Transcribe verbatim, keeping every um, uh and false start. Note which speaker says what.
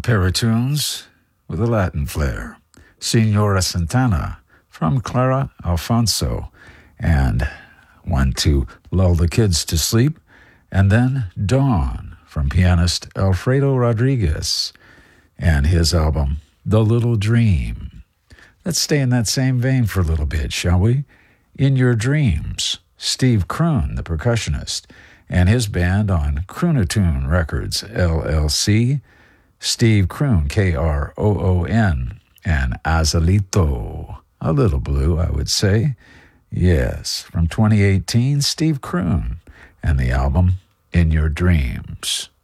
Speaker 1: pair of tunes with a Latin flair. Senora Santana from Clara Alfonso, and one to lull the kids to sleep, and then Dawn from pianist Alfredo Rodriguez and his album, The Little Dream. Let's stay in that same vein for a little bit, shall we? In Your Dreams, Steve Kroon, the percussionist, and his band on Kroonatoon Records, L L C, Steve Kroon, K R O O N, and Azalito, a little blue, I would say. Yes, from twenty eighteen, Steve Kroon, and the album In Your Dreams.